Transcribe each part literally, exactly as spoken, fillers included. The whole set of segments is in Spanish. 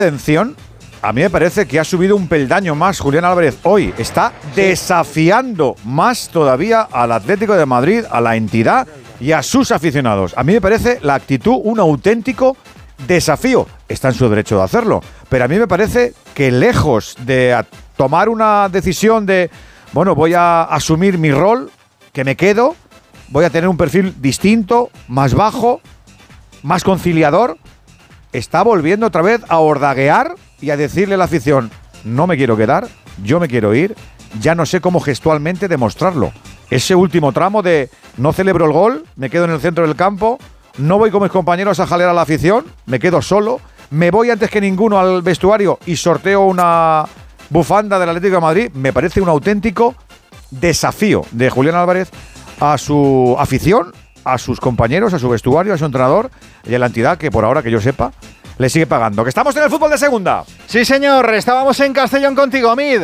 Atención, a mí me parece que ha subido un peldaño más Julián Álvarez hoy. Está desafiando más todavía al Atlético de Madrid, a la entidad y a sus aficionados. A mí me parece la actitud un auténtico desafío. Está en su derecho de hacerlo, pero a mí me parece que lejos de tomar una decisión de, bueno, voy a asumir mi rol, que me quedo, voy a tener un perfil distinto, más bajo, más conciliador, está volviendo otra vez a ordaguear y a decirle a la afición, no me quiero quedar, yo me quiero ir, ya no sé cómo gestualmente demostrarlo. Ese último tramo de no celebro el gol, me quedo en el centro del campo, no voy con mis compañeros a jalear a la afición, me quedo solo, me voy antes que ninguno al vestuario y sorteo una bufanda del Atlético de Madrid, me parece un auténtico desafío de Julián Álvarez a su afición, a sus compañeros, a su vestuario, a su entrenador y a la entidad que por ahora que yo sepa le sigue pagando. ¡Que estamos en el fútbol de segunda! Sí, señor, estábamos en Castellón contigo, Amid.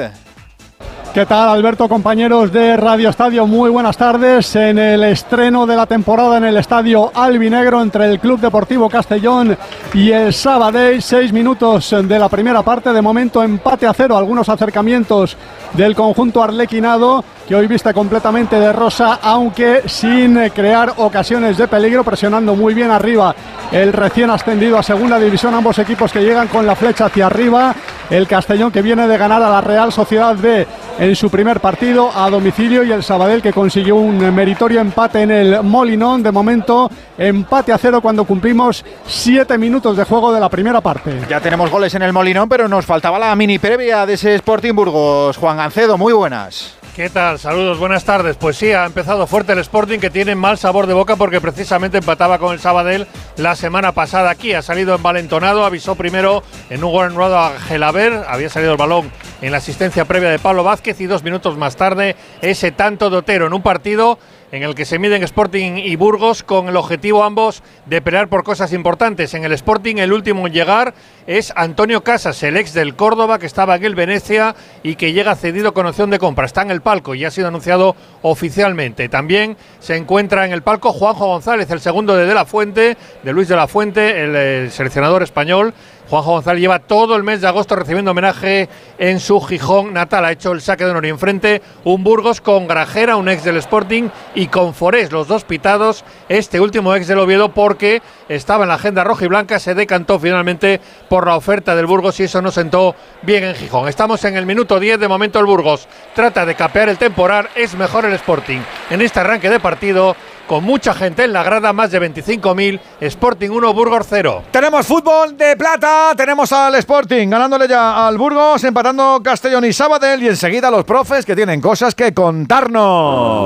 ¿Qué tal, Alberto, compañeros de Radio Estadio? Muy buenas tardes. En el estreno de la temporada en el Estadio Albinegro entre el Club Deportivo Castellón y el Sabadell, seis minutos de la primera parte, de momento empate a cero, algunos acercamientos del conjunto arlequinado, que hoy viste completamente de rosa, aunque sin crear ocasiones de peligro, presionando muy bien arriba el recién ascendido a segunda división, ambos equipos que llegan con la flecha hacia arriba. El Castellón, que viene de ganar a la Real Sociedad B en su primer partido a domicilio, y el Sabadell, que consiguió un meritorio empate en el Molinón. De momento empate a cero cuando cumplimos siete minutos de juego de la primera parte. Ya tenemos goles en el Molinón, pero nos faltaba la mini previa de ese Sporting Burgos. Juan Gancedo, muy buenas. ¿Qué tal? Saludos, buenas tardes. Pues sí, ha empezado fuerte el Sporting, que tiene mal sabor de boca porque precisamente empataba con el Sabadell la semana pasada aquí. Ha salido envalentonado, avisó primero en un gol anulado a Gelaber, había salido el balón en la asistencia previa de Pablo Vázquez, y dos minutos más tarde ese tanto de Otero en un partido en el que se miden Sporting y Burgos con el objetivo ambos de pelear por cosas importantes. En el Sporting el último en llegar es Antonio Casas, el ex del Córdoba, que estaba en el Venecia y que llega cedido con opción de compra. Está en el palco y ha sido anunciado oficialmente. También se encuentra en el palco Juanjo González, el segundo de De La Fuente, de Luis de la Fuente, el, el seleccionador español. Juanjo González lleva todo el mes de agosto recibiendo homenaje en su Gijón natal. Ha hecho el saque de honor y enfrente un Burgos con Grajera, un ex del Sporting, y con Forés, los dos pitados, este último ex del Oviedo, porque estaba en la agenda roja y blanca, se decantó finalmente por la oferta del Burgos y eso no sentó bien en Gijón. Estamos en el minuto diez, de momento el Burgos trata de capear el temporal, es mejor el Sporting en este arranque de partido, con mucha gente en la grada, más de veinticinco mil, Sporting uno, Burgos cero. Tenemos fútbol de plata, tenemos al Sporting ganándole ya al Burgos, empatando Castellón y Sabadell, y enseguida los profes que tienen cosas que contarnos.